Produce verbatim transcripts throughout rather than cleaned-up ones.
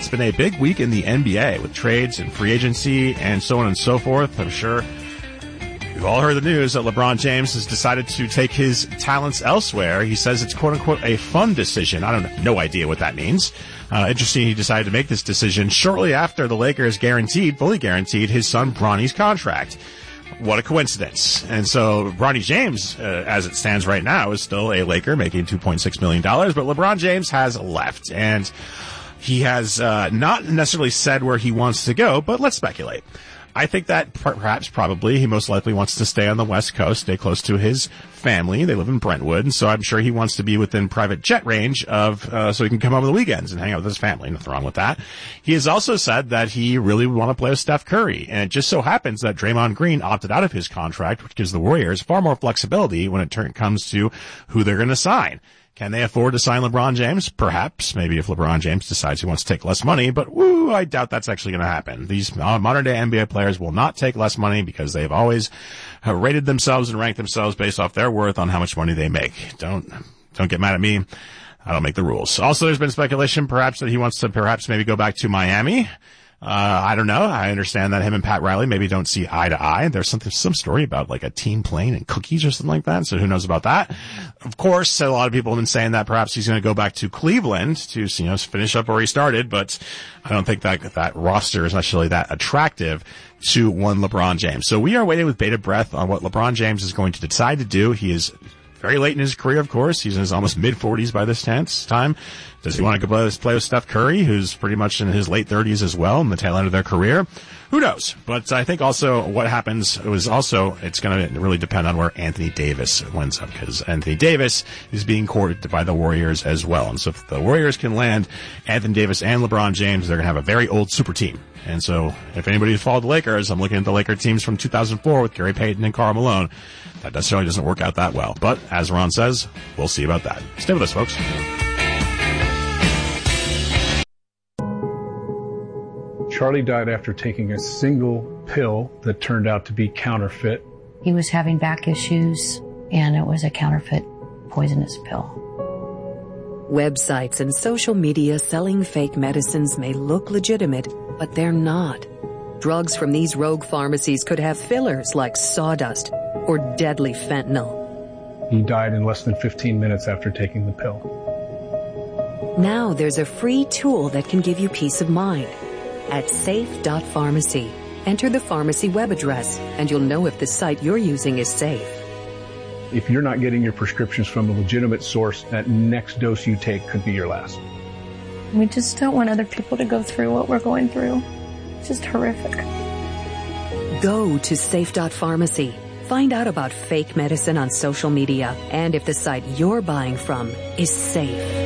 it's been a big week in the N B A with trades and free agency and so on and so forth. I'm sure you've all heard the news that LeBron James has decided to take his talents elsewhere. He says it's quote-unquote a fun decision. I don't have no idea what that means. Uh, interesting, he decided to make this decision shortly after the Lakers guaranteed, fully guaranteed, his son Bronny's contract. What a coincidence. And so Bronny James, uh, as it stands right now, is still a Laker making two point six million dollars, but LeBron James has left. And he has uh, not necessarily said where he wants to go, but let's speculate. I think that perhaps, probably, he most likely wants to stay on the West Coast, stay close to his family. They live in Brentwood, and so I'm sure he wants to be within private jet range of, uh, so he can come over the weekends and hang out with his family. Nothing wrong with that. He has also said that he really would want to play with Steph Curry, and it just so happens that Draymond Green opted out of his contract, which gives the Warriors far more flexibility when it turn, comes to who they're going to sign. Can they afford to sign LeBron James? Perhaps. Maybe if LeBron James decides he wants to take less money, but woo, I doubt that's actually going to happen. These uh, modern-day N B A players will not take less money because they've always uh, rated themselves and ranked themselves based off their worth on how much money they make. Don't, don't get mad at me. I don't make the rules. Also, there's been speculation perhaps that he wants to perhaps maybe go back to Miami. Uh, I don't know. I understand that him and Pat Riley maybe don't see eye to eye. There's something, some story about like a team plane and cookies or something like that. So who knows about that? Of course, a lot of people have been saying that perhaps he's going to go back to Cleveland to, you know, finish up where he started, but I don't think that, that roster is necessarily that attractive to one LeBron James. So we are waiting with bated breath on what LeBron James is going to decide to do. He is very late in his career, of course. He's in his almost mid-forties by this time. Does he want to go play, play with Steph Curry, who's pretty much in his late thirties as well, in the tail end of their career? Who knows? But I think also what happens is also, it's going to really depend on where Anthony Davis winds up, because Anthony Davis is being courted by the Warriors as well. And so if the Warriors can land Anthony Davis and LeBron James, they're going to have a very old super team. And so if anybody followed the Lakers, I'm looking at the Laker teams from two thousand four with Gary Payton and Karl Malone. That necessarily doesn't work out that well. But as Ron says, we'll see about that. Stay with us, folks. Charlie died after taking a single pill that turned out to be counterfeit. He was having back issues, and it was a counterfeit poisonous pill. Websites and social media selling fake medicines may look legitimate, but they're not. Drugs from these rogue pharmacies could have fillers like sawdust or deadly fentanyl. He died in less than fifteen minutes after taking the pill. Now there's a free tool that can give you peace of mind. At safe dot pharmacy, enter the pharmacy web address, and you'll know if the site you're using is safe. If you're not getting your prescriptions from a legitimate source, that next dose you take could be your last. We just don't want other people to go through what we're going through. It's just horrific. Go to safe dot pharmacy. Find out about fake medicine on social media and if the site you're buying from is safe.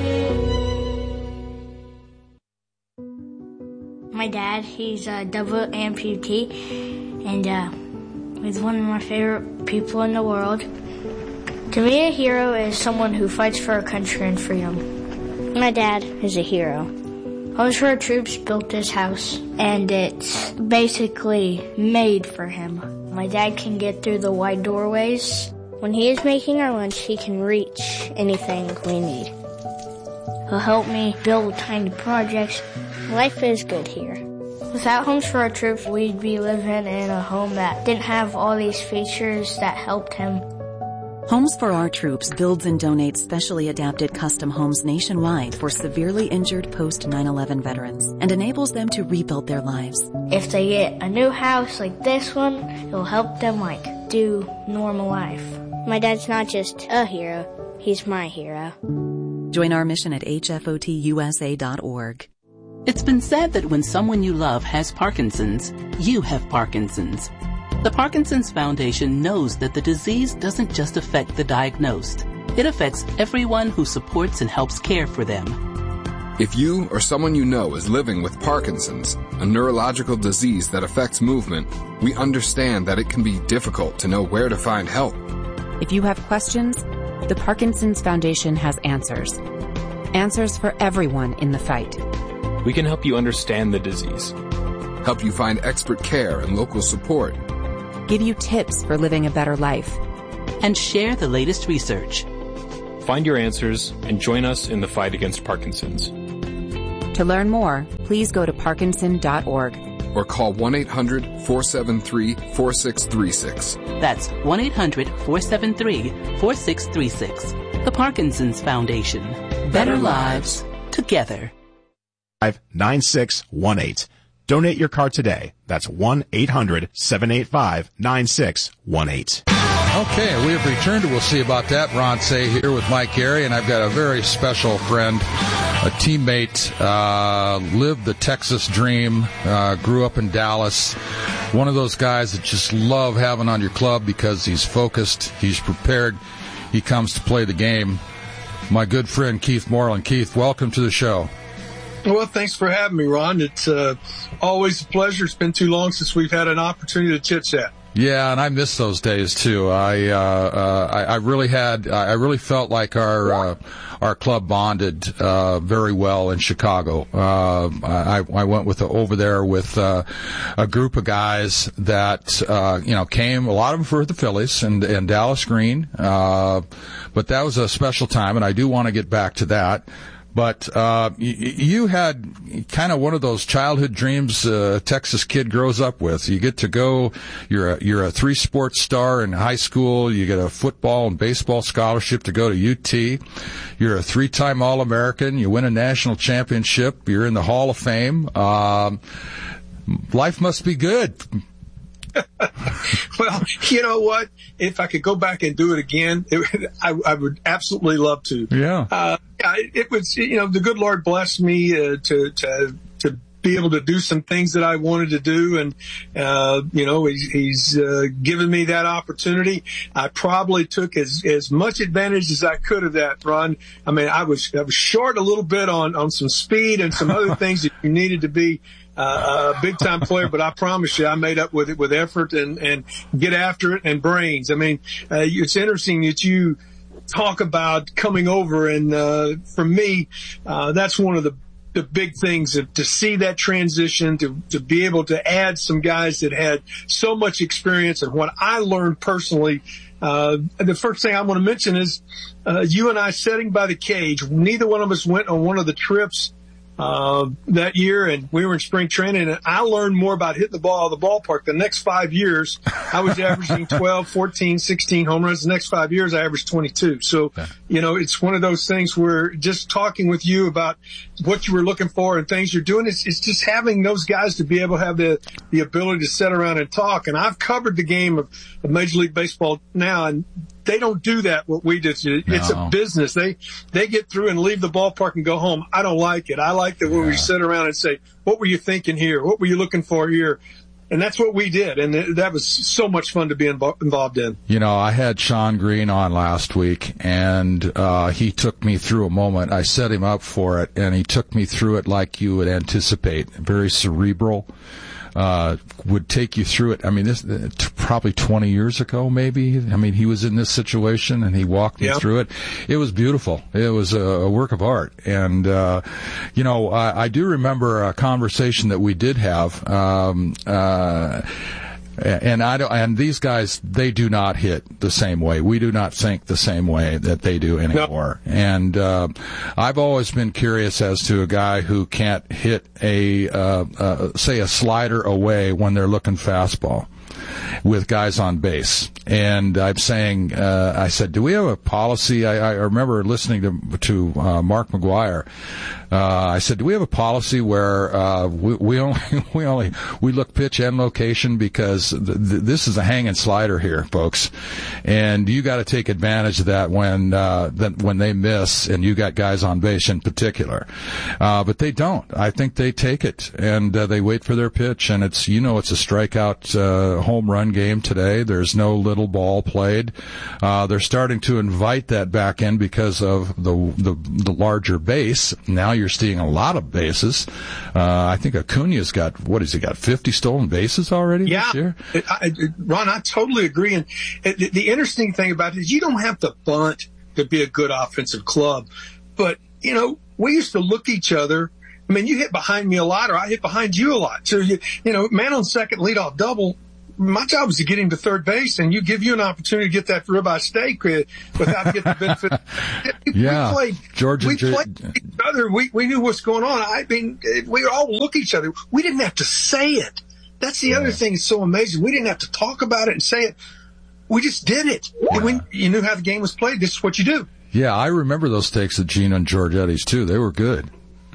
My dad, he's a double amputee, and uh, he's one of my favorite people in the world. To me, a hero is someone who fights for our country and freedom. My dad is a hero. Homes for Our Troops built this house, and it's basically made for him. My dad can get through the wide doorways. When he is making our lunch, he can reach anything we need. He'll help me build tiny projects. Life is good here. Without Homes for Our Troops, we'd be living in a home that didn't have all these features that helped him. Homes for Our Troops builds and donates specially adapted custom homes nationwide for severely injured post nine eleven veterans and enables them to rebuild their lives. If they get a new house like this one, it'll help them like do normal life. My dad's not just a hero, he's my hero. Join our mission at H F O T U S A dot org. It's been said that when someone you love has Parkinson's, you have Parkinson's. The Parkinson's Foundation knows that the disease doesn't just affect the diagnosed. It affects everyone who supports and helps care for them. If you or someone you know is living with Parkinson's, a neurological disease that affects movement, we understand that it can be difficult to know where to find help. If you have questions, the Parkinson's Foundation has answers. Answers for everyone in the fight. We can help you understand the disease. Help you find expert care and local support. Give you tips for living a better life. And share the latest research. Find your answers and join us in the fight against Parkinson's. To learn more, please go to parkinson dot org. Or call one eight hundred four seven three four six three six. That's one eight hundred four seven three four six three six. The Parkinson's Foundation. Better lives together. five nine six one eight. Donate your car today. That's one eight hundred seven eight five nine six one eight. Okay, we have returned to We'll See About That. Ron Say here with Mike Carey, and I've got a very special friend, a teammate, uh, lived the Texas dream, uh, grew up in Dallas. One of those guys that just love having on your club because he's focused, he's prepared, he comes to play the game. My good friend Keith Moreland. Keith, welcome to the show. Well, thanks for having me, Ron. It's uh, always a pleasure. It's been too long since we've had an opportunity to chit-chat. Yeah, and I miss those days too. I uh, uh, I, I really had, I really felt like our uh, our club bonded uh, very well in Chicago. Uh, I, I went with over there with uh, a group of guys that uh, you know came. A lot of them for the Phillies and, and Dallas Green, uh, but that was a special time, and I do want to get back to that. But uh, you, you had kind of one of those childhood dreams uh, a Texas kid grows up with. You get to go. You're a, you're a three sports star in high school. You get a football and baseball scholarship to go to U T. You're a three-time All-American. You win a national championship. You're in the Hall of Fame. Um, life must be good. Well, you know what? If I could go back and do it again, it, I, I would absolutely love to. Yeah. Uh, yeah, it, it was, you know, the good Lord blessed me uh, to, to, to be able to do some things that I wanted to do. And, uh, you know, he's, he's uh, given me that opportunity. I probably took as, as much advantage as I could of that, Ron. I mean, I was, I was short a little bit on, on some speed and some other things that you needed to be Uh, a big-time player, but I promise you, I made up with it with effort and, and get after it and brains. I mean, uh, it's interesting that you talk about coming over, and uh, for me, uh, that's one of the the big things of, to see that transition, to to be able to add some guys that had so much experience, and what I learned personally. Uh, the first thing I want to mention is uh, you and I sitting by the cage. Neither one of us went on one of the trips Uh, that year, and we were in spring training, and I learned more about hitting the ball out of the ballpark. The next five years, I was averaging twelve, fourteen, sixteen home runs. The next five years, I averaged twenty-two. So, you know, it's one of those things where just talking with you about what you were looking for and things you're doing, it's, it's just having those guys to be able to have the, the ability to sit around and talk. And I've covered the game of, of Major League Baseball now, and they don't do that, what we do. It's no. a business. They they get through and leave the ballpark and go home. I don't like it. I like that when yeah. we sit around and say, what were you thinking here? What were you looking for here? And that's what we did. And that was so much fun to be involved in. You know, I had Sean Green on last week, and uh, he took me through a moment. I set him up for it, and he took me through it like you would anticipate. Very cerebral. Uh, would take you through it. I mean, this uh, t- probably twenty years ago, maybe. I mean, he was in this situation and he walked me yep. through it. It was beautiful. It was a, a work of art. And, uh, you know, I, I do remember a conversation that we did have, um, uh, And I don't, and these guys, they do not hit the same way. We do not think the same way that they do anymore. No. And uh, I've always been curious as to a guy who can't hit a, uh, uh, say, a slider away when they're looking fastball with guys on base. And I'm saying, uh, I said, do we have a policy? I, I remember listening to, to uh, Mark McGuire. Uh, I said, do we have a policy where uh, we, we only we only we look pitch and location, because th- th- this is a hanging slider here, folks, and you got to take advantage of that when uh, that when they miss, and you got guys on base in particular. Uh, but they don't. I think they take it and uh, they wait for their pitch, and it's you know it's a strikeout uh, home run game today. There's no little ball played. Uh, they're starting to invite that back in because of the the, the larger base. Now you're seeing a lot of bases. Uh, I think Acuna's got, what has he got, fifty stolen bases already yeah. this year? I, I, Ron, I totally agree. And the, the interesting thing about it is you don't have to bunt to be a good offensive club. But, you know, we used to look each other. I mean, you hit behind me a lot, or I hit behind you a lot. So, you, you know, man on second, leadoff double, my job was to get him to third base, and you give you an opportunity to get that ribeye steak uh, without getting the benefit. Yeah, we played, George we and J- played each other. We we knew what's going on. I mean, we all look at each other. We didn't have to say it. That's the yeah. other thing that's so amazing. We didn't have to talk about it and say it. We just did it. Yeah. And when you knew how the game was played, this is what you do. Yeah, I remember those steaks at Gina and Giorgetti's too. They were good.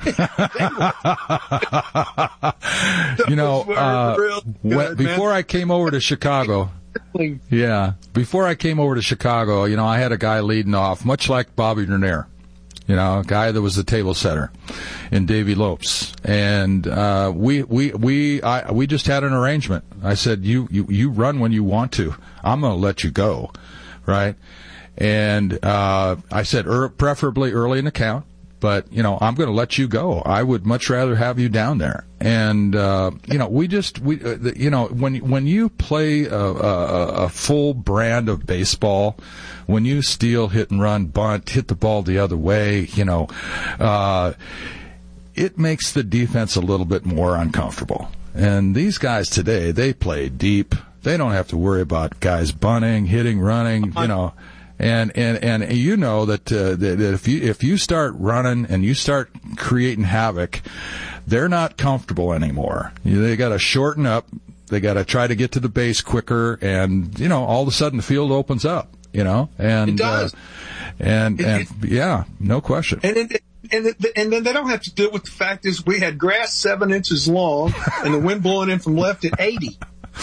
You know, uh, good, when, before I came over to Chicago, yeah, before I came over to Chicago, you know, I had a guy leading off, much like Bobby Dernier, you know, a guy that was the table setter in Davy Lopes. And, uh, we, we, we, I, we just had an arrangement. I said, you, you, you run when you want to. I'm going to let you go. Right. And, uh, I said, er, preferably early in the count. But, you know, I'm going to let you go. I would much rather have you down there. And, uh, you know, we just, we, uh, you know, when, when you play a, a, a full brand of baseball, when you steal, hit and run, bunt, hit the ball the other way, you know, uh, it makes the defense a little bit more uncomfortable. And these guys today, they play deep. They don't have to worry about guys bunting, hitting, running, you know. And, and, and you know that, uh, that if you, if you start running and you start creating havoc, they're not comfortable anymore. You, they gotta shorten up. They gotta try to get to the base quicker. And, you know, all of a sudden the field opens up, you know, and, it does. Uh, and, it, and, it, yeah, no question. And then, and, it, and then they don't have to deal with the fact is we had grass seven inches long and the wind blowing in from left at eighty.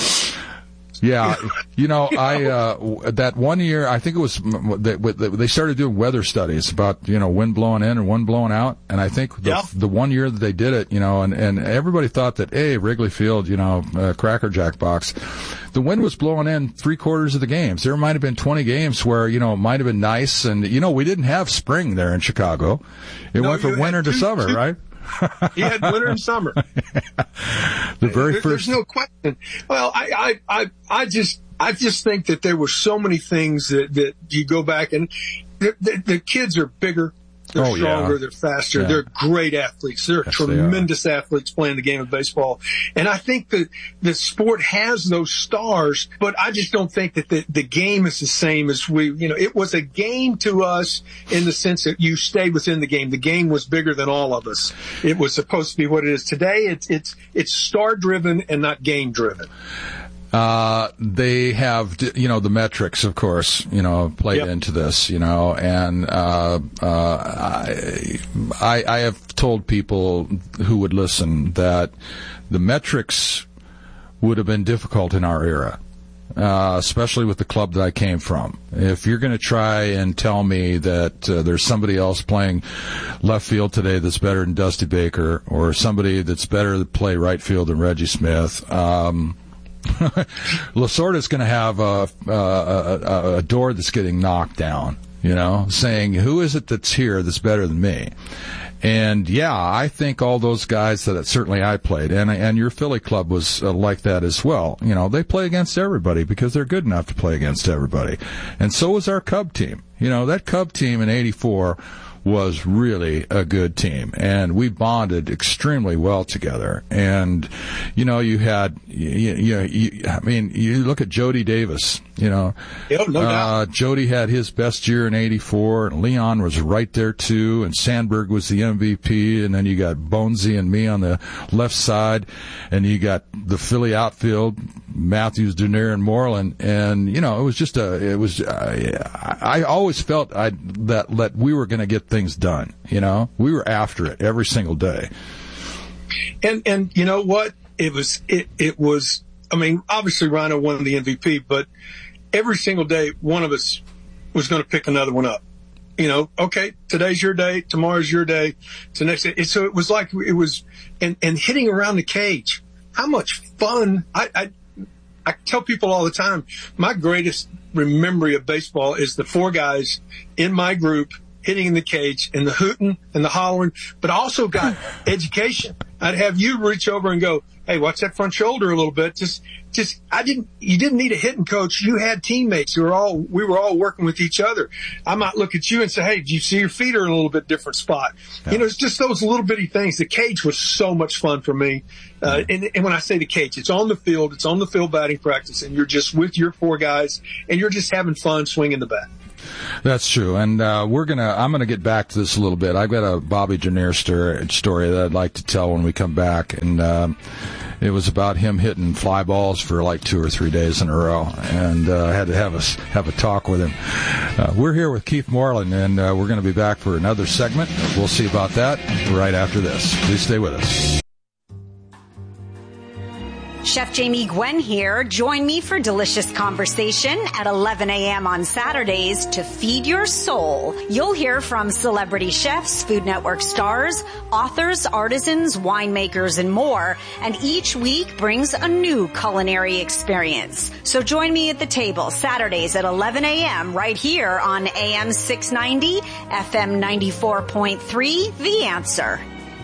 Yeah, you know, I, uh, that one year, I think it was, they started doing weather studies about, you know, wind blowing in and wind blowing out. And I think the, yeah. the one year that they did it, you know, and, and everybody thought that, hey, Wrigley Field, you know, uh, Cracker Jack box, the wind was blowing in three quarters of the games. There might have been twenty games where, you know, it might have been nice. And, you know, we didn't have spring there in Chicago. It no, went from winter two, to summer, two, right? He had winter and summer. The very there, first. There's no question. Well, I, I, I, I just, I just think that there were so many things that, that you go back and the, the, the kids are bigger. They're oh, stronger. Yeah. They're faster. Yeah. They're great athletes. They're yes, tremendous they athletes playing the game of baseball. And I think that the sport has those stars, but I just don't think that the, the game is the same as we, you know, it was a game to us in the sense that you stayed within the game. The game was bigger than all of us. It was supposed to be what it is today. It's, it's, it's star driven and not game driven. Uh, they have, you know, the metrics, of course, you know, played yep. into this, you know, and, uh, uh, I, I have told people who would listen that the metrics would have been difficult in our era, uh, especially with the club that I came from. If you're going to try and tell me that uh, there's somebody else playing left field today that's better than Dusty Baker or somebody that's better to play right field than Reggie Smith, um, Lasorda's going to have a, a, a, a door that's getting knocked down, you know, saying, who is it that's here that's better than me? And, yeah, I think all those guys that certainly I played, and and your Philly club was uh, like that as well. You know, they play against everybody because they're good enough to play against everybody. And so was our Cub team. You know, that Cub team in eighty-four was really a good team, and we bonded extremely well together. And, you know, you had, you, you know, you, I mean, you look at Jody Davis, you know, yeah, no uh, doubt. Jody had his best year in eighty-four, and Leon was right there too, and Sandberg was the M V P, and then you got Bonesy and me on the left side, and you got the Philly outfield, Matthews, Dernier, and Moreland, and, you know, it was just a, it was, uh, I always felt I, that, that we were going to get things done, you know? We were after it every single day. And, and you know what? It was, it, it was, I mean, obviously Rhino won the M V P, but every single day, one of us was going to pick another one up. You know, okay, today's your day, tomorrow's your day, it's the next day. So it was like, it was, and, and hitting around the cage. How much fun, I, I, I tell people all the time, my greatest memory of baseball is the four guys in my group hitting in the cage and the hooting and the hollering, but also got education. I'd have you reach over and go, hey, watch that front shoulder a little bit. Just, just, I didn't, you didn't need a hitting coach. You had teammates who were all, we were all working with each other. I might look at you and say, hey, do you see your feet are in a little bit different spot? Yeah. You know, it's just those little bitty things. The cage was so much fun for me. Uh, and, and when I say the cage, it's on the field, it's on the field batting practice, and you're just with your four guys and you're just having fun swinging the bat. That's true, and uh, we're gonna. I'm gonna get back to this a little bit. I've got a Bobby Janier story that I'd like to tell when we come back, and um, it was about him hitting fly balls for like two or three days in a row, and uh, I had to have a have a talk with him. Uh, we're here with Keith Moreland, and uh, we're going to be back for another segment. We'll see about that right after this. Please stay with us. Chef Jamie Gwen here. Join me for delicious conversation at eleven a.m. on Saturdays to feed your soul. You'll hear from celebrity chefs, Food Network stars, authors, artisans, winemakers, and more. And each week brings a new culinary experience. So join me at the table Saturdays at eleven a.m. right here on A M six ninety, F M ninety-four point three, The Answer.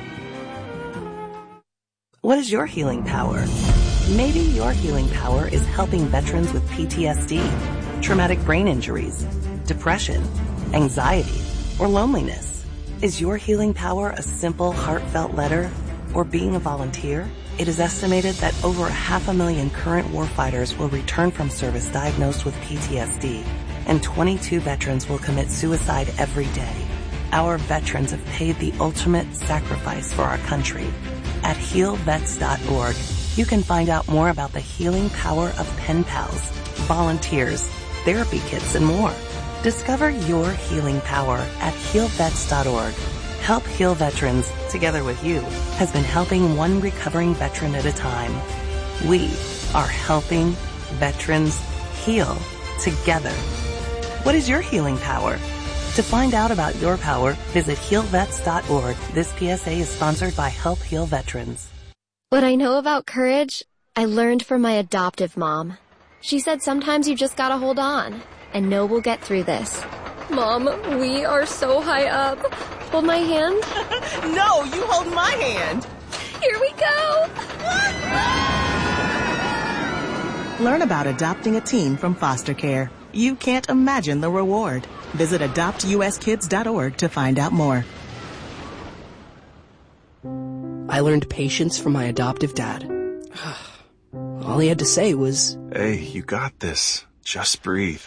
What is your healing power? Maybe your healing power is helping veterans with P T S D, traumatic brain injuries, depression, anxiety, or loneliness. Is your healing power a simple, heartfelt letter or being a volunteer? It is estimated that over half a million current warfighters will return from service diagnosed with P T S D, and twenty-two veterans will commit suicide every day. Our veterans have paid the ultimate sacrifice for our country. At heal vets dot org, you can find out more about the healing power of pen pals, volunteers, therapy kits, and more. Discover your healing power at heal vets dot org. Help Heal Veterans, together with you, has been helping one recovering veteran at a time. We are helping veterans heal together. What is your healing power? To find out about your power, visit heal vets dot org. This P S A is sponsored by Help Heal Veterans. What I know about courage, I learned from my adoptive mom. She said sometimes you just gotta hold on and know we'll get through this. Mom, we are so high up. Hold my hand. No, you hold my hand. Here we go. Learn about adopting a teen from foster care. You can't imagine the reward. Visit adopt U S kids dot org to find out more. I learned patience from my adoptive dad. All he had to say was, "Hey, you got this. Just breathe."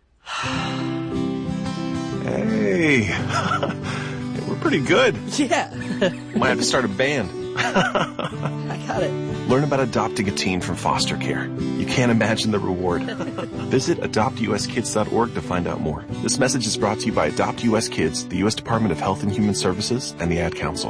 Hey, we're pretty good. Yeah. Might have to start a band. I got it. Learn about adopting a teen from foster care. You can't imagine the reward. Visit adopt U S kids dot org to find out more. This message is brought to you by Adopt U S Kids, the U S Department of Health and Human Services, and the Ad Council.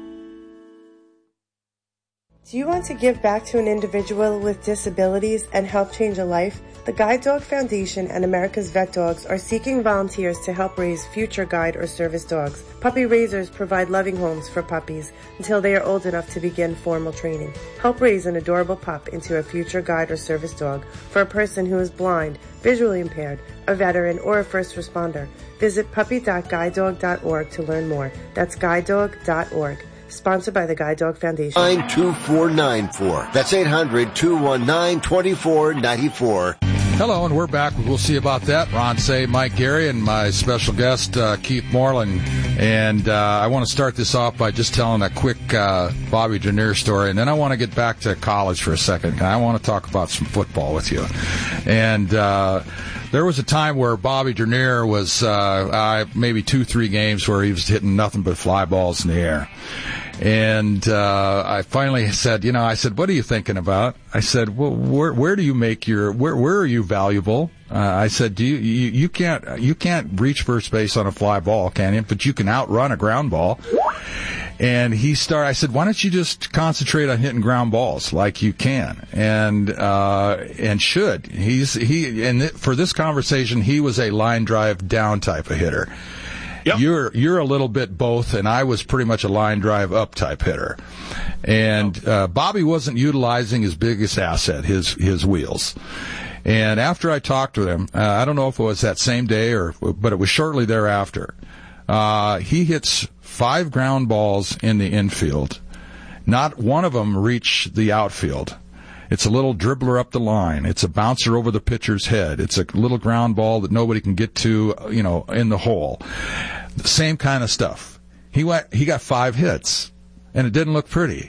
Do you want to give back to an individual with disabilities and help change a life? The Guide Dog Foundation and America's Vet Dogs are seeking volunteers to help raise future guide or service dogs. Puppy raisers provide loving homes for puppies until they are old enough to begin formal training. Help raise an adorable pup into a future guide or service dog for a person who is blind, visually impaired, a veteran, or a first responder. Visit puppy dot guide dog dot org to learn more. That's guide dog dot org. Sponsored by the Guide Dog Foundation. nine two four nine four. That's eight hundred, two one nine, two four nine four. Hello, and we're back. We'll see about that. Ron Say, Mike Gary, and my special guest, uh, Keith Moreland. And uh, I want to start this off by just telling a quick uh, Bobby Janier story, and then I want to get back to college for a second. I want to talk about some football with you. And uh, there was a time where Bobby Janier was uh, uh, maybe two, three games where he was hitting nothing but fly balls in the air. And uh I finally said, you know, I said, what are you thinking about? I said, well, where where do you make your where where are you valuable? Uh, I said, do you, you you can't you can't reach first base on a fly ball, can you? But you can outrun a ground ball. And he started. I said, why don't you just concentrate on hitting ground balls like you can and uh and should. He's he and th- for this conversation, he was a line drive down type of hitter. Yep. You're you're a little bit both, and I was pretty much a line drive up type hitter. And uh, Bobby wasn't utilizing his biggest asset, his his wheels. And after I talked to him, uh, I don't know if it was that same day or, but it was shortly thereafter. Uh, he hits five ground balls in the infield. Not one of them reach the outfield. It's a little dribbler up the line. It's a bouncer over the pitcher's head. It's a little ground ball that nobody can get to, you know, in the hole. The same kind of stuff. He went, he got five hits, and it didn't look pretty.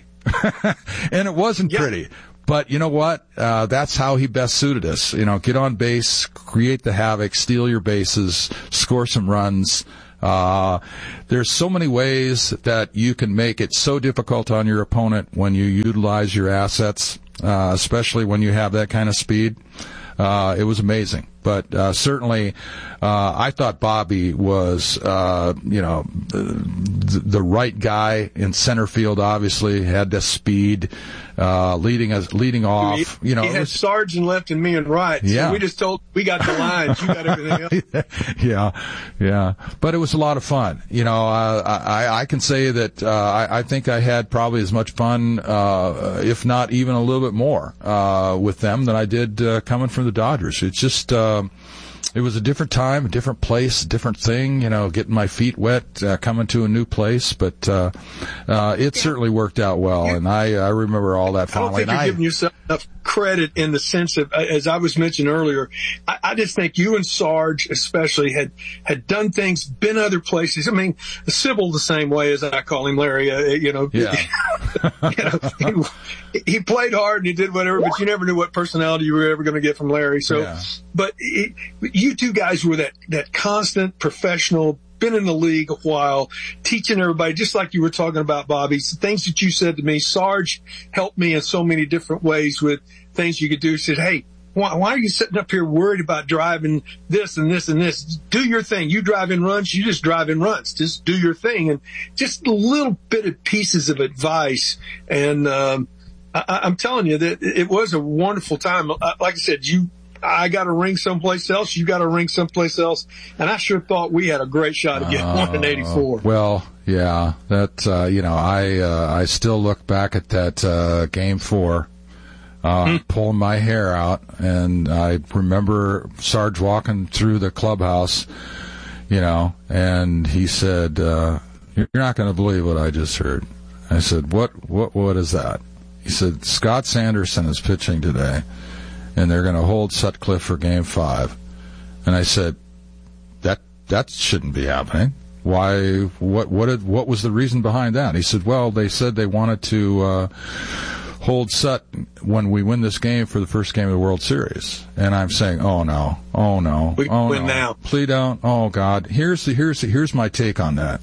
And it wasn't yeah. pretty. But you know what? Uh, that's how he best suited us. You know, get on base, create the havoc, steal your bases, score some runs. Uh, there's so many ways that you can make it so difficult on your opponent when you utilize your assets, uh, especially when you have that kind of speed. Uh, it was amazing. But uh, certainly, uh, I thought Bobby was, uh, you know, the, the right guy in center field. Obviously, had the speed, uh, leading us, leading off. He, you know, he had was, Sarge in left and me in right. So yeah. we just told we got the lines, you got everything else. yeah, yeah. But it was a lot of fun. You know, uh, I I can say that uh, I, I think I had probably as much fun, uh, if not even a little bit more, uh, with them than I did uh, coming from the Dodgers. It's just. Uh, It was a different time, a different place, a different thing, you know, getting my feet wet, uh, coming to a new place. But uh, uh, it yeah. certainly worked out well, and I, I remember all that fondly. I don't think you're I, giving yourself enough credit in the sense of, as I was mentioning earlier, I, I just think you and Sarge especially had, had done things, been other places. I mean, Sybil the same way as I call him, Larry, uh, you know. Yeah. you know he, he played hard and he did whatever, but you never knew what personality you were ever going to get from Larry. So, yeah. but it, you two guys were that, that constant professional, been in the league a while, teaching everybody, just like you were talking about, Bobby, some things that you said to me. Sarge helped me in so many different ways with things you could do. He said, hey, why, why are you sitting up here worried about driving this and this and this? Do your thing. You drive in runs, you just drive in runs. Just do your thing. And just a little bit of pieces of advice. And um, I, I'm telling you that it was a wonderful time. Like I said, you I got a ring someplace else. You got a ring someplace else. And I sure thought we had a great shot at getting uh, one in eighty-four. Well, yeah, that, uh, you know, I, uh, I still look back at that, uh, game four, uh, mm. pulling my hair out. And I remember Sarge walking through the clubhouse, you know, and he said, uh, you're not going to believe what I just heard. I said, what, what, what is that? He said, Scott Sanderson is pitching today, and they're going to hold Sutcliffe for Game Five. And I said, that that shouldn't be happening. Why? What? What? Did, what was the reason behind that? He said, well, they said they wanted to uh, hold Sut when we win this game for the first game of the World Series. And I'm saying, oh no, oh no, we oh win no, now. Please don't. Oh God, here's the here's the, here's my take on that.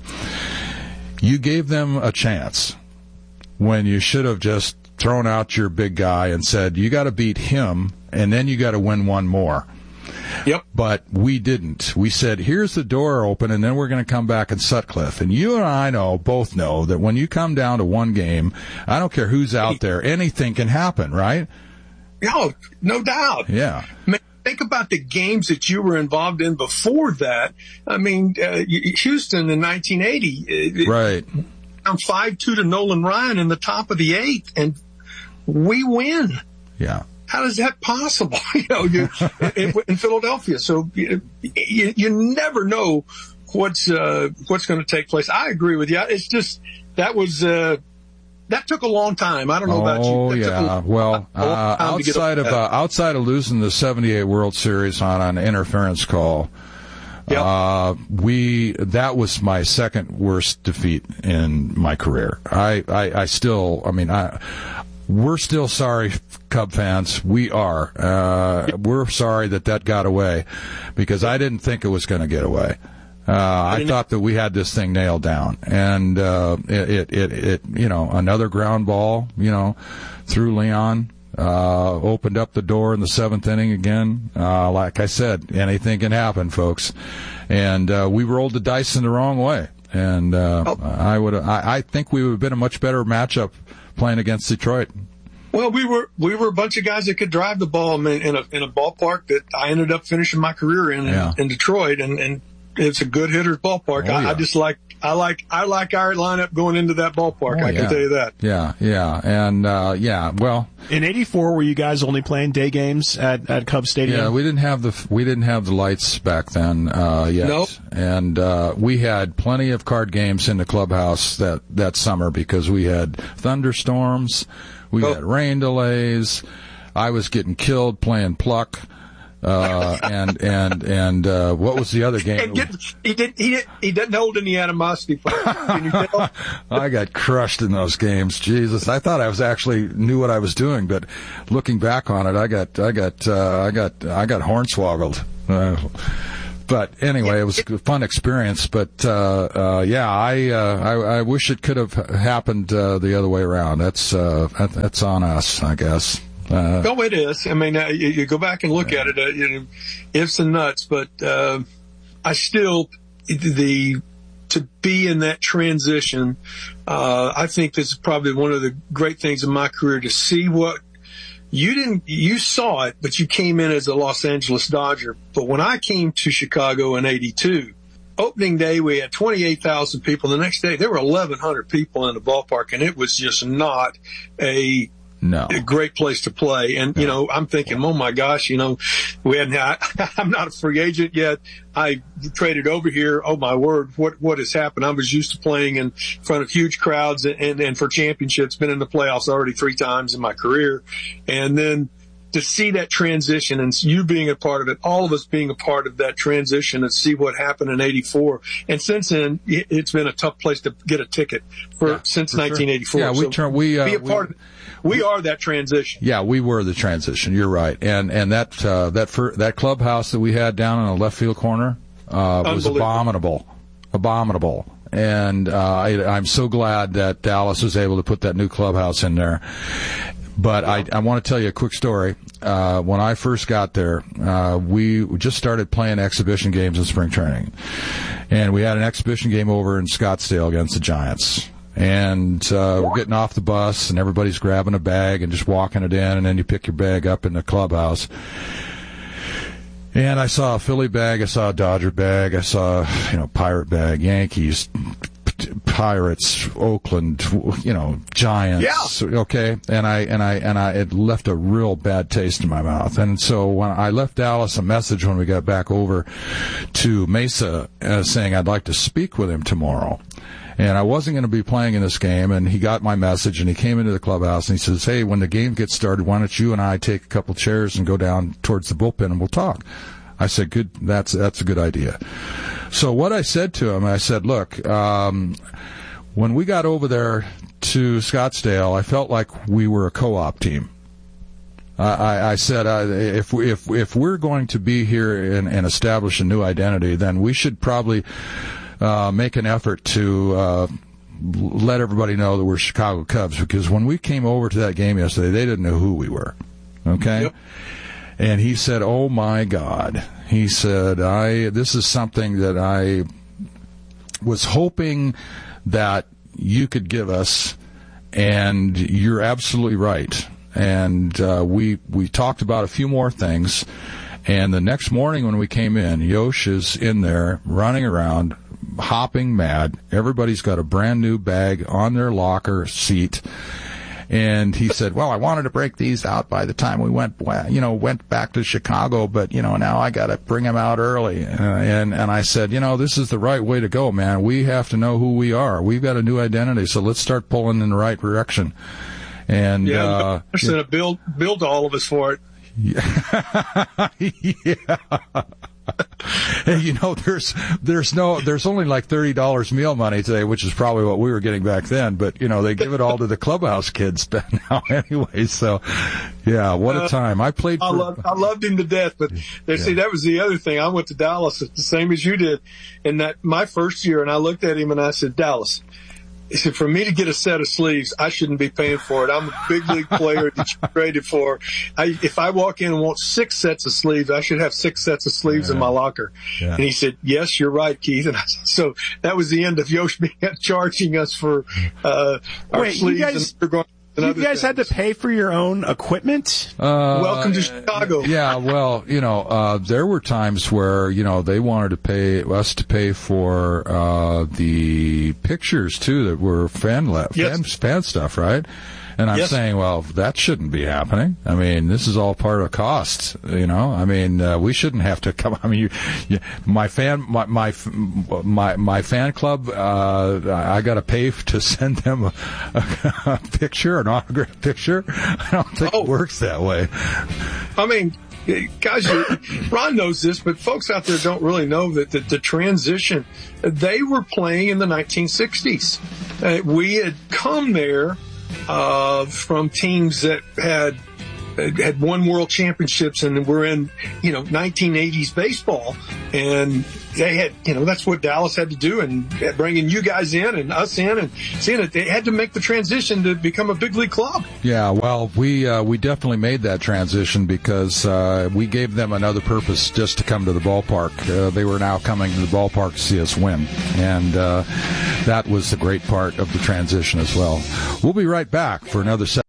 You gave them a chance when you should have just thrown out your big guy and said, you got to beat him, and then you got to win one more. Yep. But we didn't. We said, here's the door open, and then we're going to come back in Sutcliffe. And you and I know, both know, that when you come down to one game, I don't care who's out there, anything can happen, right? No, no doubt. Yeah. Man, think about the games that you were involved in before that. I mean, uh, Houston in nineteen eighty. Right. I'm five two to Nolan Ryan in the top of the eighth, and we win. Yeah. How is that possible? You know, you, in, in Philadelphia. So you, you, you never know what's uh, what's going to take place. I agree with you. It's just that was uh, that took a long time. I don't know about you. Oh yeah. A, well, uh, outside of uh, outside of losing the seventy-eight World Series on an interference call. Yep. Uh, we, that was my second worst defeat in my career. I, I, I still, I mean, I, we're still sorry, Cub fans. We are. Uh, we're sorry that that got away because I didn't think it was going to get away. Uh, I thought that we had this thing nailed down, and, uh, it, it, it, you know, another ground ball, you know, through Leon. Uh, opened up the door in the seventh inning again. Uh, like I said, anything can happen, folks. And, uh, we rolled the dice in the wrong way. And, uh, oh. I would, I, I think we would have been a much better matchup playing against Detroit. Well, we were, we were a bunch of guys that could drive the ball in, in a, in a ballpark that I ended up finishing my career in, yeah. in, in Detroit. And, and it's a good hitter's ballpark. Oh, I, yeah. I just like, I like I like our lineup going into that ballpark. Oh, I yeah. can tell you that. Yeah, yeah, and uh, yeah. Well, in eighty-four, were you guys only playing day games at, at Cubs Stadium? Yeah, we didn't have the we didn't have the lights back then uh, yet. Nope. And uh, we had plenty of card games in the clubhouse that that summer because we had thunderstorms, we oh. had rain delays. I was getting killed playing pluck. Uh, and, and, and, uh, what was the other game? Get, he did, he did, he didn't hold any animosity for it. Can you tell? I got crushed in those games. Jesus. I thought I was actually knew what I was doing, but looking back on it, I got, I got, uh, I got, I got hornswoggled. Uh, But anyway, it was a fun experience. But uh, uh, yeah, I, uh, I I wish it could have happened uh, the other way around. That's uh, that, that's on us, I guess. Uh, no, it is. I mean, uh, you, you go back and look at it, uh, you know, ifs and nuts. But uh, I still the to be in that transition. Uh, I think this is probably one of the great things in my career to see what. You didn't, you saw it, but you came in as a Los Angeles Dodger. But when I came to Chicago in eighty-two, opening day, we had twenty-eight thousand people. The next day, there were eleven hundred people in the ballpark, and it was just not a, no. a great place to play. And, you know, I'm thinking, oh my gosh, you know, we hadn't, I, I'm not a free agent yet. I traded over here. Oh my word, what, what has happened? I was used to playing in front of huge crowds and, and, and for championships, been in the playoffs already three times in my career. And then to see that transition and you being a part of it, all of us being a part of that transition and see what happened in eighty-four. And since then, it's been a tough place to get a ticket for, yeah, since for nineteen eighty-four. Sure. Yeah, we so turn, we, uh, be a we, part of it. We are that transition. Yeah, we were the transition. You're right. And, and that, uh, that, fir- that clubhouse that we had down in the left field corner, uh, was abominable. Abominable. And, uh, I, I'm so glad that Dallas was able to put that new clubhouse in there. But I, I want to tell you a quick story. Uh, when I first got there, uh, we just started playing exhibition games in spring training. And we had an exhibition game over in Scottsdale against the Giants. And uh, we're getting off the bus, and everybody's grabbing a bag and just walking it in, and then you pick your bag up in the clubhouse. And I saw a Philly bag, I saw a Dodger bag, I saw, you know, Pirate bag, Yankees, Pirates, Oakland, you know, Giants. Yeah. Okay. And I, and I, and I, it left a real bad taste in my mouth. And so when I left Dallas a message when we got back over to Mesa uh, saying I'd like to speak with him tomorrow. And I wasn't going to be playing in this game, and he got my message, and he came into the clubhouse, and he says, hey, when the game gets started, why don't you and I take a couple chairs and go down towards the bullpen, and we'll talk. I said, good, that's that's a good idea. So what I said to him, I said, look, um, when we got over there to Scottsdale, I felt like we were a co-op team. I, I said, uh, if we, if if we're going to be here and, and establish a new identity, then we should probably Uh, make an effort to uh, let everybody know that we're Chicago Cubs, because when we came over to that game yesterday, they didn't know who we were. Okay? Yep. And he said, oh, my God. He said, I this is something that I was hoping that you could give us, and you're absolutely right. And uh, we we talked about a few more things, and the next morning when we came in, Yosh is in there running around, hopping mad. Everybody's got a brand new bag on their locker seat. And he said, well, I wanted to break these out by the time we went, you know, went back to Chicago, but, you know, now I got to bring them out early. Uh, and, and I said, you know, this is the right way to go, man. We have to know who we are. We've got a new identity, so let's start pulling in the right direction. And, yeah, uh, yeah. build, build all of us for it. Yeah. yeah. Hey, you know, there's there's no there's only like thirty dollars meal money today, which is probably what we were getting back then. But you know, they give it all to the clubhouse kids now anyway. So, yeah, what a time! I played. For, I loved I loved him to death. But they yeah. see that was the other thing. I went to Dallas the same as you did, in that my first year, and I looked at him and I said, Dallas. He said, for me to get a set of sleeves, I shouldn't be paying for it. I'm a big league player that you traded for. I, if I walk in and want six sets of sleeves, I should have six sets of sleeves yeah. in my locker. Yeah. And he said, yes, you're right, Keith. And I said, so that was the end of Yosh charging us for uh, our Wait, sleeves. You guys, and we're going You guys had to pay for your own equipment? Uh, Welcome to Chicago. Yeah, well, you know, uh, there were times where, you know, they wanted to pay us to pay for uh, the pictures, too, that were fan, le- Yes. fan, fan stuff, right? And I'm Yes. saying, well, that shouldn't be happening. I mean, this is all part of cost, you know? I mean, uh, we shouldn't have to come, I mean, you, you, my fan, my, my, my, my fan club, uh, I got to pay to send them a, a, a picture, an autograph picture. I don't think Oh. it works that way. I mean, guys, Ron knows this, but folks out there don't really know that the, the transition, they were playing in the nineteen sixties. Uh, we had come there uh, from teams that had had won world championships and were in, you know, nineteen eighties baseball. And they had, you know, that's what Dallas had to do, and bringing you guys in and us in and seeing it, they had to make the transition to become a big league club. Yeah, well, we uh, we definitely made that transition because uh, we gave them another purpose just to come to the ballpark. Uh, they were now coming to the ballpark to see us win, and uh, that was the great part of the transition as well. We'll be right back for another segment.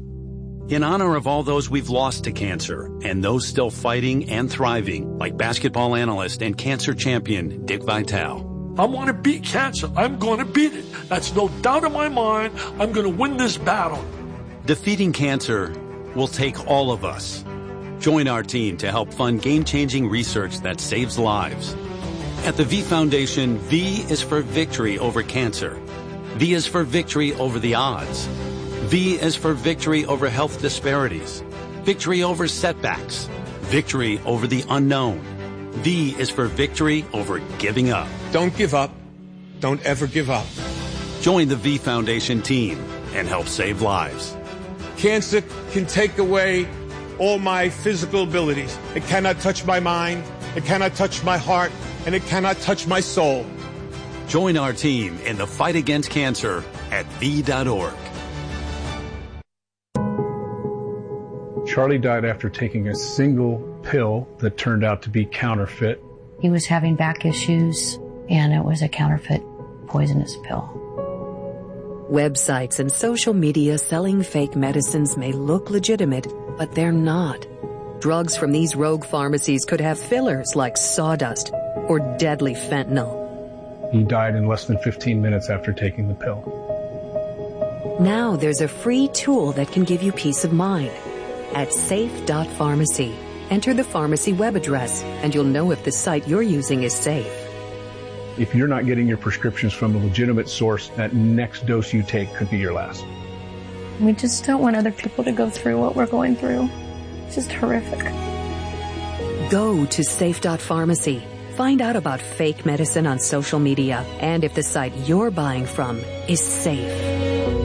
In honor of all those we've lost to cancer and those still fighting and thriving, like basketball analyst and cancer champion Dick Vitale. I want to beat cancer. I'm going to beat it. That's no doubt in my mind. I'm going to win this battle. Defeating cancer will take all of us. Join our team to help fund game-changing research that saves lives. At the V Foundation, V is for victory over cancer. V is for victory over the odds. V is for victory over health disparities, victory over setbacks, victory over the unknown. V is for victory over giving up. Don't give up. Don't ever give up. Join the V Foundation team and help save lives. Cancer can take away all my physical abilities. It cannot touch my mind, it cannot touch my heart, and it cannot touch my soul. Join our team in the fight against cancer at V dot org. Charlie died after taking a single pill that turned out to be counterfeit. He was having back issues, and it was a counterfeit poisonous pill. Websites and social media selling fake medicines may look legitimate, but they're not. Drugs from these rogue pharmacies could have fillers like sawdust or deadly fentanyl. He died in less than fifteen minutes after taking the pill. Now there's a free tool that can give you peace of mind. At safe dot pharmacy, enter the pharmacy web address, and you'll know if the site you're using is safe. If you're not getting your prescriptions from a legitimate source, that next dose you take could be your last. We just don't want other people to go through what we're going through. It's just horrific. Go to safe dot pharmacy. Find out about fake medicine on social media and if the site you're buying from is safe.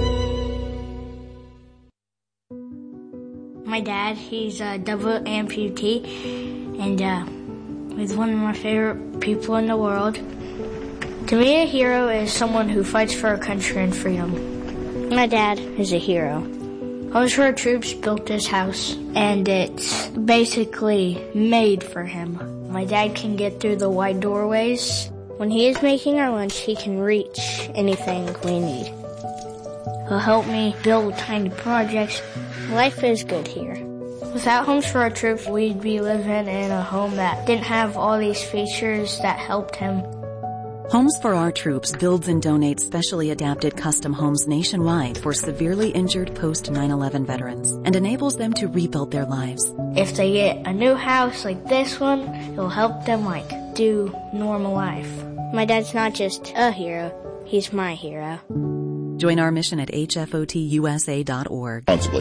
My dad, he's a double amputee, and uh, he's one of my favorite people in the world. To me, a hero is someone who fights for our country and freedom. My dad is a hero. Homes for Our Troops built this house, and it's basically made for him. My dad can get through the wide doorways. When he is making our lunch, he can reach anything we need. He'll help me build tiny projects. Life is good here. Without Homes for Our Troops, we'd be living in a home that didn't have all these features that helped him. Homes for Our Troops builds and donates specially adapted custom homes nationwide for severely injured post nine eleven veterans and enables them to rebuild their lives. If they get a new house like this one, it'll help them like do normal life. My dad's not just a hero, he's my hero. Join our mission at H F O T U S A dot org. Responsibly.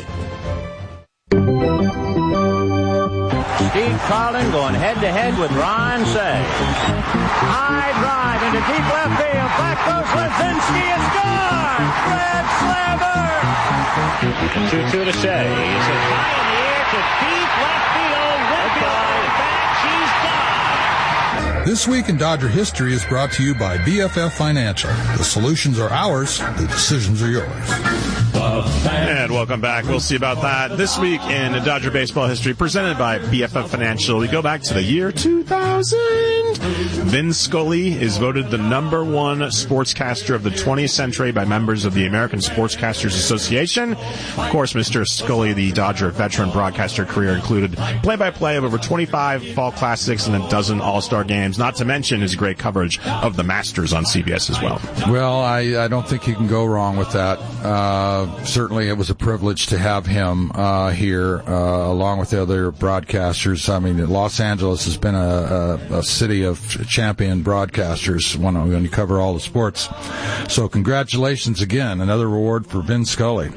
Steve Carlin going head-to-head with Ron Say. High drive into deep left field. Back goes Lazinski. It's gone. Red Slammer. two two to Say. It's hit high in the air to deep left field. Winfield back. She's gone. This Week in Dodger History is brought to you by B F F Financial. The solutions are ours. The decisions are yours. And welcome back. We'll see about that this week in Dodger baseball history, presented by B F F Financial. We go back to the year two thousand. Vin Scully is voted the number one sportscaster of the twentieth century by members of the American Sportscasters Association. Of course, Mister Scully, the Dodger veteran broadcaster career, included play-by-play of over twenty-five fall classics and a dozen all-star games, not to mention his great coverage of the Masters on C B S as well. Well, I, I don't think you can go wrong with that. Uh, certainly it was a privilege to have him uh, here uh, along with the other broadcasters. I mean, Los Angeles has been a, a, a city of champion broadcasters when, when you cover all the sports. So congratulations again. Another reward for Vin Scully.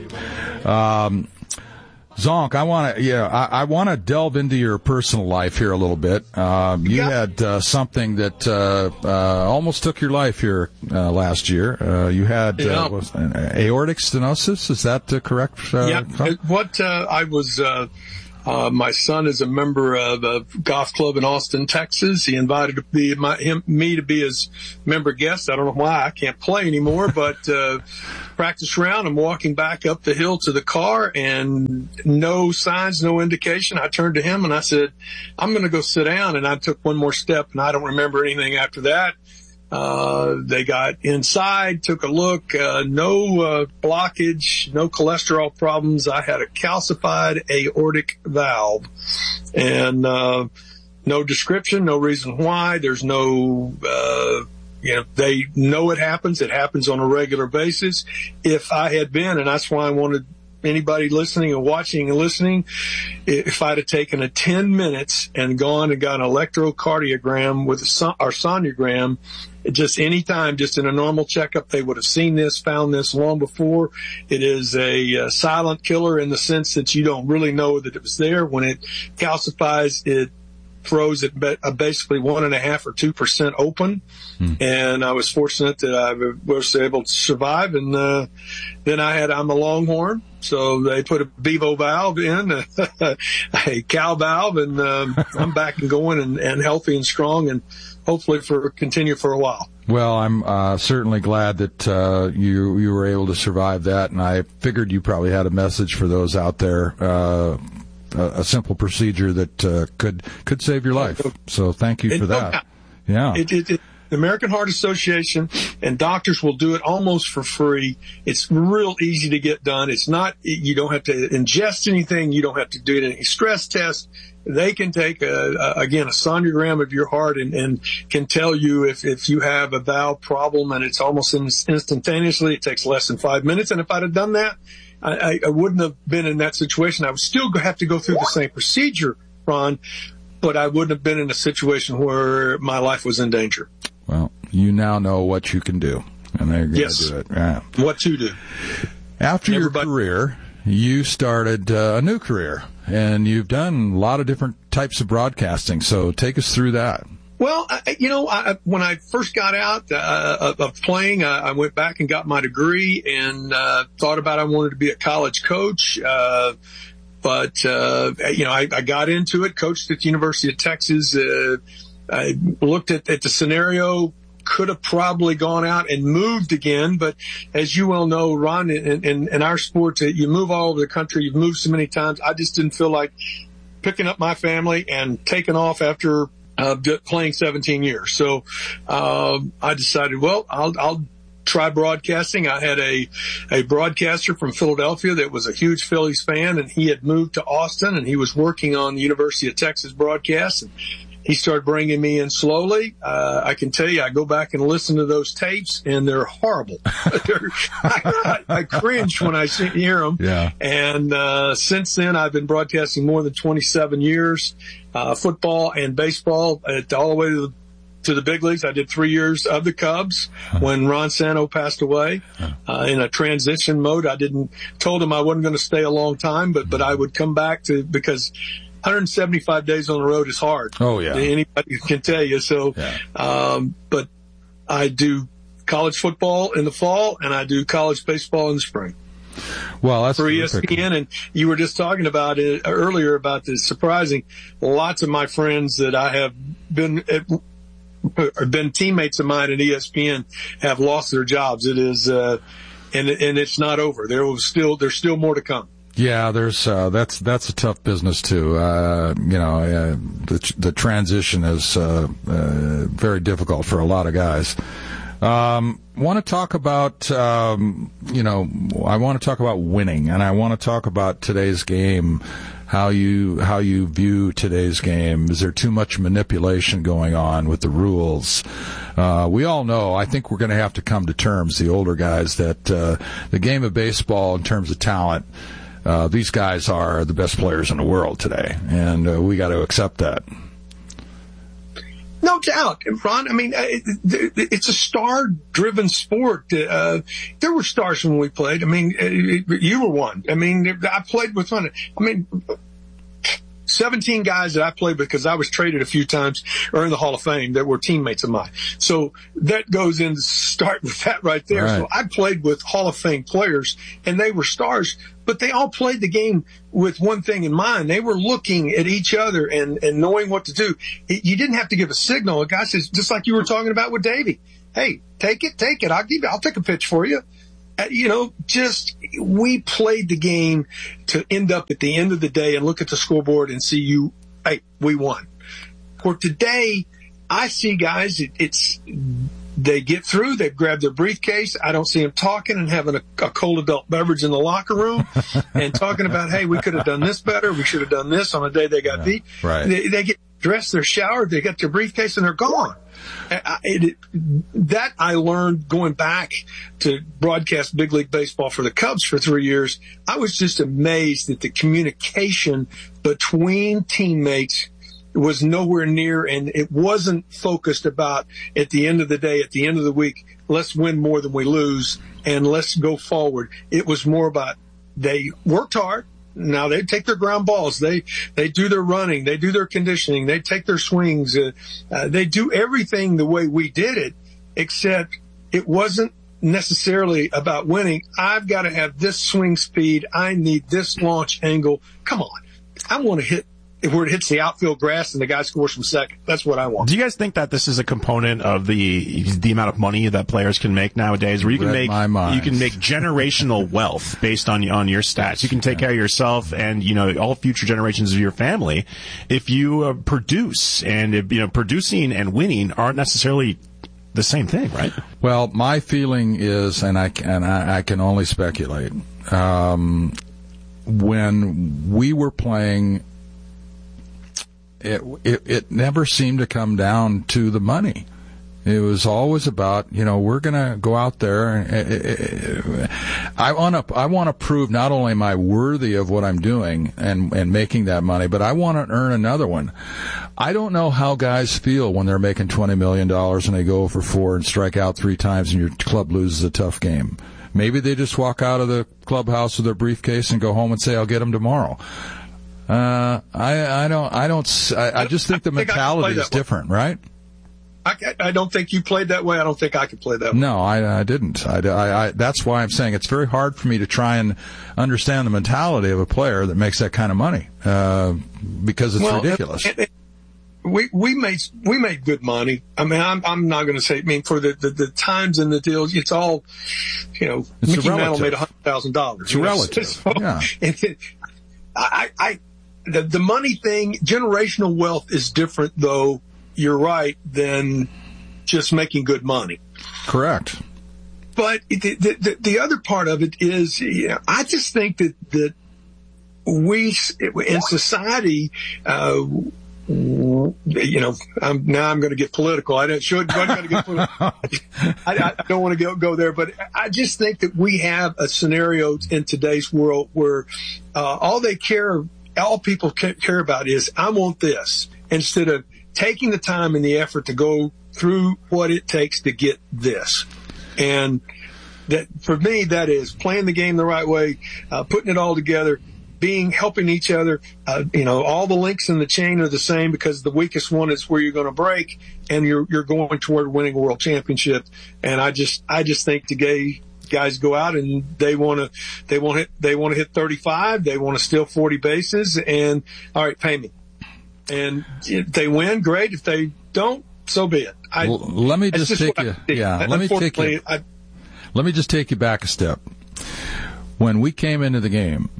Um, Zonk, I want to, yeah, I, I want to delve into your personal life here a little bit. Um, you yeah. had uh, something that uh, uh, almost took your life here uh, last year. Uh, you had yeah. uh, was, uh, aortic stenosis. Is that uh, correct? Uh, yeah. It, what uh, I was. Uh, Uh, my son is a member of a golf club in Austin, Texas. He invited to be my, him, me to be his member guest. I don't know why I can't play anymore, but uh, practice round. I'm walking back up the hill to the car, and no signs, no indication. I turned to him and I said, "I'm going to go sit down." And I took one more step, and I don't remember anything after that. Uh, they got inside, took a look, uh, no, uh, blockage, no cholesterol problems. I had a calcified aortic valve, and, uh, no description, no reason why. There's no, uh, you know, they know it happens. It happens on a regular basis. If I had been, and that's why I wanted anybody listening and watching and listening, if I'd have taken a ten minutes and gone and got an electrocardiogram with a son- or sonogram, just any time, just in a normal checkup, they would have seen this, found this long before. It is a, a silent killer in the sense that you don't really know that it was there. When it calcifies, it froze at basically one and a half or two percent open. Hmm. And I was fortunate that I was able to survive. And, uh, then I had, I'm a Longhorn. So they put a Bevo valve in, a, a cow valve, and, um, I'm back and going and, and healthy and strong, and hopefully for continue for a while. Well, I'm uh, certainly glad that uh, you you were able to survive that, and I figured you probably had a message for those out there. Uh, a, a simple procedure that uh, could could save your life. So thank you for that. Yeah. It, it, it, the American Heart Association and doctors will do it almost for free. It's real easy to get done. It's not, you don't have to ingest anything. You don't have to do any stress tests. They can take, a, a, again, a sonogram of your heart and, and can tell you if, if you have a valve problem, and it's almost instantaneously. It takes less than five minutes. And if I'd have done that, I, I wouldn't have been in that situation. I would still have to go through the same procedure, Ron, but I wouldn't have been in a situation where my life was in danger. Well, you now know what you can do, and they're going to yes. do it. Yeah. What to do. After Everybody- your career, you started uh, a new career, and you've done a lot of different types of broadcasting. So take us through that. Well, I, you know, I, when I first got out uh, of playing, uh, I went back and got my degree and uh, thought about I wanted to be a college coach. Uh, but, uh, you know, I, I got into it, coached at the University of Texas. Uh, I looked at, at the scenario, could have probably gone out and moved again. But as you well know, Ron, in, in, in our sport, you move all over the country. You've moved so many times. I just didn't feel like picking up my family and taking off after uh, playing seventeen years. So uh, I decided, well, I'll, I'll try broadcasting. I had a, a broadcaster from Philadelphia that was a huge Phillies fan, and he had moved to Austin, and he was working on the University of Texas broadcast. And he started bringing me in slowly. Uh, I can tell you, I go back and listen to those tapes, and they're horrible. they're, I, I cringe when I see, hear them. Yeah. And uh, since then, I've been broadcasting more than twenty-seven years, uh, football and baseball, at, all the way to the, to the big leagues. I did three years of the Cubs huh. when Ron Santo passed away huh. uh, in a transition mode. I didn't told him I wasn't going to stay a long time, but but I would come back to because one hundred seventy-five days on the road is hard. Oh, yeah. Anybody can tell you. So, yeah. um, but I do college football in the fall, and I do college baseball in the spring. Well, that's for E S P N. And you were just talking about it earlier about the surprising. Lots of my friends that I have been been teammates of mine at E S P N have lost their jobs. It is, uh, and and it's not over. There was still there's still more to come. Yeah, there's uh, that's that's a tough business too. Uh, you know, uh, the the transition is uh, uh, very difficult for a lot of guys. Um, want to talk about um, you know I want to talk about winning, and I want to talk about today's game. How you how you view today's game? Is there too much manipulation going on with the rules? Uh, we all know. I think we're going to have to come to terms, the older guys, that uh, the game of baseball, in terms of talent, uh, these guys are the best players in the world today, and uh, we got to accept that. No doubt, Ron. I mean, it's a star-driven sport. Uh, there were stars when we played. I mean, you were one. I mean, I played with one. I mean, seventeen guys that I played with, because I was traded a few times, are in the Hall of Fame that were teammates of mine. So that goes in to start with that right there. Right. So I played with Hall of Fame players, and they were stars, but they all played the game with one thing in mind. They were looking at each other and, and knowing what to do. You didn't have to give a signal. A guy says, just like you were talking about with Davey, hey, take it, take it. I'll give you, I'll take a pitch for you. Uh, you know, just, we played the game to end up at the end of the day and look at the scoreboard and see you, hey, we won. For today, I see guys, it, it's, they get through, they grab their briefcase. I don't see them talking and having a, a cold adult beverage in the locker room and talking about, hey, we could have done this better. We should have done this on the day they got yeah, beat. Right. They, they get dressed, they're showered, they got their briefcase, and they're gone. I, it, that I learned going back to broadcast big league baseball for the Cubs for three years. I was just amazed that the communication between teammates was nowhere near, and it wasn't focused about, at the end of the day, at the end of the week, let's win more than we lose and let's go forward. It was more about, they worked hard. Now they take their ground balls. They, they do their running. They do their conditioning. They take their swings. Uh, uh, they do everything the way we did it, except it wasn't necessarily about winning. I've got to have this swing speed. I need this launch angle. Come on. I want to hit where it hits the outfield grass and the guy scores from second. That's what I want. Do you guys think that this is a component of the the amount of money that players can make nowadays, where you can make you can make generational wealth based on on your stats? You can take care of yourself and, you know, all future generations of your family if you uh, produce, and if, you know, producing and winning aren't necessarily the same thing, right? Well, my feeling is, and I and I, I can only speculate. Um, when we were playing, It, it it never seemed to come down to the money. It was always about, you know, we're going to go out there. And, I want to I want to prove not only am I worthy of what I'm doing and and making that money, but I want to earn another one. I don't know how guys feel when they're making twenty million dollars and they go for four and strike out three times and your club loses a tough game. Maybe they just walk out of the clubhouse with their briefcase and go home and say, I'll get them tomorrow. Uh, I, I don't, I don't, I, I just think the mentality is different, right? I, I don't think you played that way. I don't think I could play that way. No, I, I didn't. I, I, I, that's why I'm saying it's very hard for me to try and understand the mentality of a player that makes that kind of money, uh, because it's well, ridiculous. And, and we, we made, we made good money. I mean, I'm, I'm not going to say, I mean, for the, the, the times and the deals, it's all, you know, it's Mickey Mantle made a hundred thousand dollars. It's relative. So, yeah. It, I, I, The, the money thing, generational wealth is different, though, you're right, than just making good money. Correct. But the, the, the other part of it is, you know, I just think that, that we, in society, uh, you know, I'm, now I'm going to get political. I don't, should, I'm going to get political. I, I don't want to go, go there, but I just think that we have a scenario in today's world where uh, all they care all people care about is, I want this, instead of taking the time and the effort to go through what it takes to get this. And that, for me, that is playing the game the right way, uh, putting it all together, being, helping each other. Uh, you know, all the links in the chain are the same, because the weakest one is where you're going to break, and you're, you're going toward winning a world championship. And I just, I just think today, guys go out and they want to, they want to hit, they want to hit thirty-five. They want to steal forty bases, and all right, pay me. And if they win, great. If they don't, so be it. I, well, let me just take you. Yeah, let me take you. I, Let me just take you back a step. When we came into the game,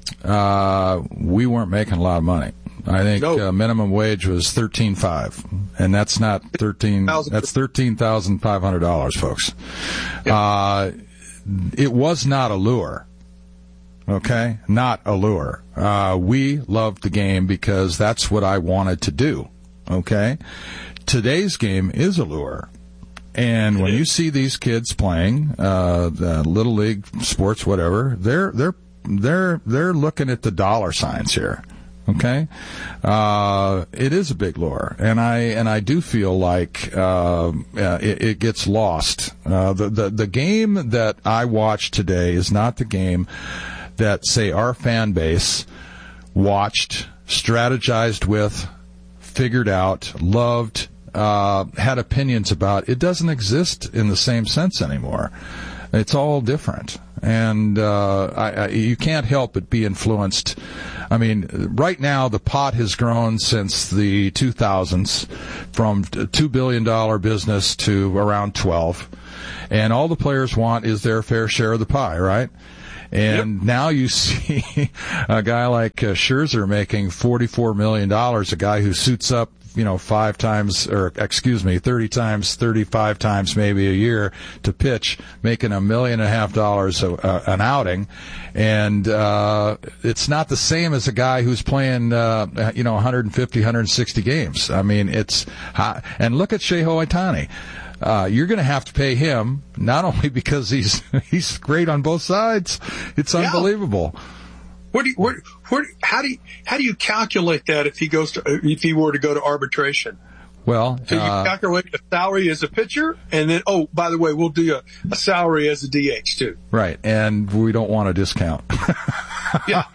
uh, we weren't making a lot of money. I think no. uh, minimum wage was thirteen five, and that's not thirteen. That's thirteen thousand five hundred dollars, folks. Yep. Uh, it was not a lure. Okay, not a lure. Uh, we loved the game because that's what I wanted to do. Okay, today's game is a lure. And when you see these kids playing uh, the little league sports, whatever, they're they're they're they're looking at the dollar signs here. Okay, uh, it is a big lure, and I and I do feel like uh, uh, it, it gets lost. Uh, the the the game that I watched today is not the game that, say, our fan base watched, strategized with, figured out, loved. Uh, had opinions about. It doesn't exist in the same sense anymore. It's all different, and uh, I, I, you can't help but be influenced. I mean, right now the pot has grown since the two thousands, from two billion dollar business to around twelve, and all the players want is their fair share of the pie, right? And yep. Now you see a guy like uh, Scherzer making forty-four million dollars, a guy who suits up, you know, five times, or excuse me, thirty times, thirty-five times maybe a year to pitch, making a million and a half dollars a, a, an outing. And uh, it's not the same as a guy who's playing, uh, you know, one fifty, one sixty games. I mean, it's, and look at Shohei Ohtani. Uh, you're going to have to pay him, not only because he's he's great on both sides. It's yeah. unbelievable. What do you, what, what, how do you, how do you calculate that if he goes to, if he were to go to arbitration? Well, so you uh, calculate a salary as a pitcher, and then, oh, by the way, we'll do a, a salary as a D H too. Right, and we don't want a discount. Yeah.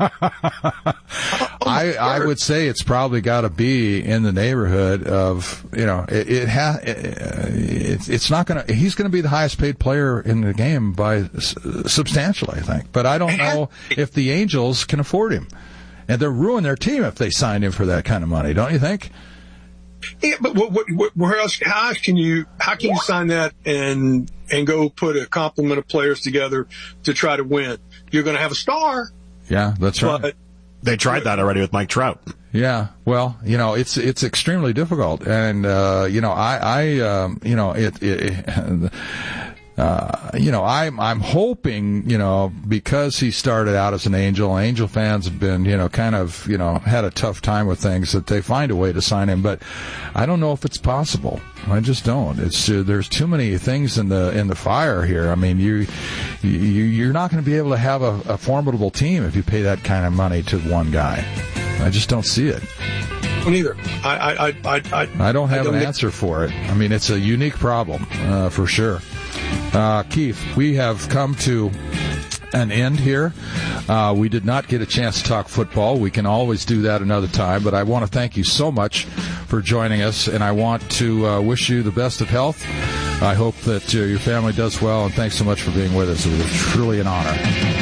I I would say it's probably got to be in the neighborhood of, you know, it, it ha, it, it's it's not going to, he's going to be the highest paid player in the game by substantially, I think. But I don't know if the Angels can afford him. And they'll ruin their team if they sign him for that kind of money, don't you think? Yeah, but what, what, what, where else? How else can you? How can you sign that and and go put a complement of players together to try to win? You're going to have a star. Yeah, that's right. But, they tried that already with Mike Trout. Yeah, well, you know, it's it's extremely difficult, and uh, you know, I, I, um, you know, it, it uh, you know, I'm I'm hoping, you know, because he started out as an Angel, Angel fans have been, you know, kind of, you know, had a tough time with things, that they find a way to sign him, but I don't know if it's possible. I just don't. It's uh, there's too many things in the in the fire here. I mean, you, you you're not going to be able to have a, a formidable team if you pay that kind of money to one guy. I just don't see it. Neither. I I I I, I don't have I don't an think... answer for it. I mean, it's a unique problem uh, for sure. Uh, Keith, we have come to an end here. Uh, we did not get a chance to talk football. We can always do that another time, but I want to thank you so much for joining us, and I want to uh, wish you the best of health. I hope that uh, your family does well, and thanks so much for being with us. It was truly an honor.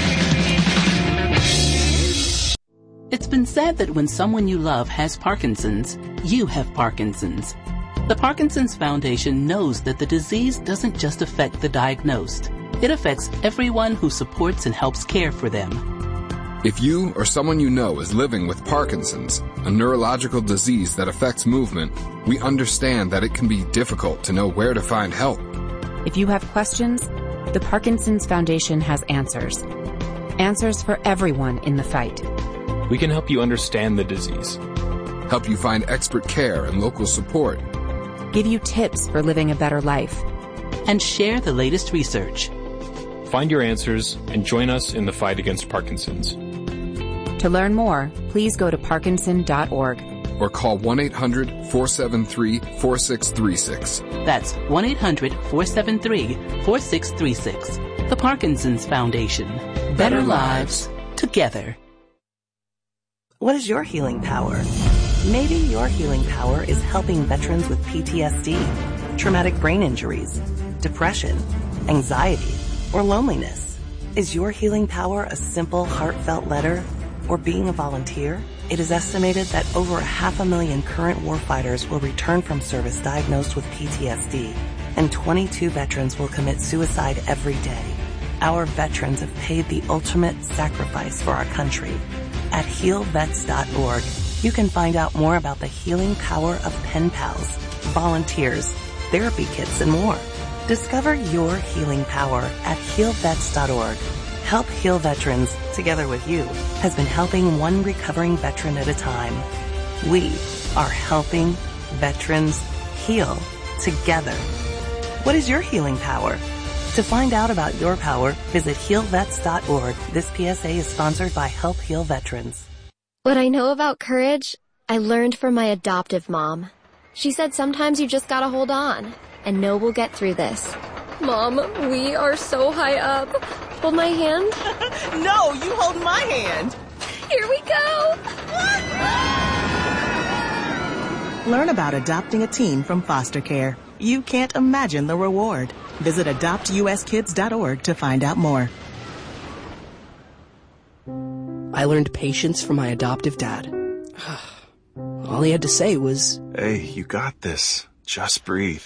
It's been said that when someone you love has Parkinson's, you have Parkinson's. The Parkinson's Foundation knows that the disease doesn't just affect the diagnosed. It affects everyone who supports and helps care for them. If you or someone you know is living with Parkinson's, a neurological disease that affects movement, we understand that it can be difficult to know where to find help. If you have questions, the Parkinson's Foundation has answers. Answers for everyone in the fight. We can help you understand the disease, help you find expert care and local support, give you tips for living a better life, and share the latest research. Find your answers and join us in the fight against Parkinson's. To learn more, please go to parkinson dot org. Or call one eight hundred four seven three four six three six. That's one eight hundred four seven three four six three six. The Parkinson's Foundation. Better, Better lives together. What is your healing power? Maybe your healing power is helping veterans with P T S D, traumatic brain injuries, depression, anxiety, or loneliness. Is your healing power a simple, heartfelt letter or being a volunteer? It is estimated that over a half a million current warfighters will return from service diagnosed with P T S D. and twenty-two veterans will commit suicide every day. Our veterans have paid the ultimate sacrifice for our country. At heal vets dot org, you can find out more about the healing power of pen pals, volunteers, therapy kits, and more. Discover your healing power at heal vets dot org. Help Heal Veterans, together with you, has been helping one recovering veteran at a time. We are helping veterans heal together. What is your healing power? To find out about your power, visit heal vets dot org. This P S A is sponsored by Help Heal Veterans. What I know about courage, I learned from my adoptive mom. She said sometimes you just gotta hold on and know we'll get through this. Mom, we are so high up. Hold my hand. No, you hold my hand. Here we go. Learn about adopting a teen from foster care. You can't imagine the reward. Visit adopt u s kids dot org to find out more. I learned patience from my adoptive dad. All he had to say was, "Hey, you got this. Just breathe."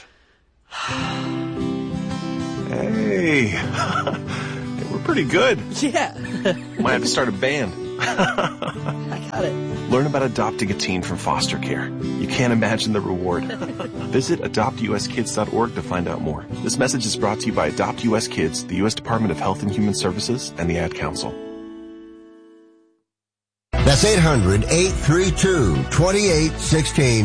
Hey. We're pretty good. Yeah. Might have to start a band. I got it. Learn about adopting a teen from foster care. You can't imagine the reward. Visit adopt u s kids dot org to find out more. This message is brought to you by Adopt U S Kids, the U S Department of Health and Human Services, and the Ad Council. That's eight hundred, eight three two, two eight one six. Hey,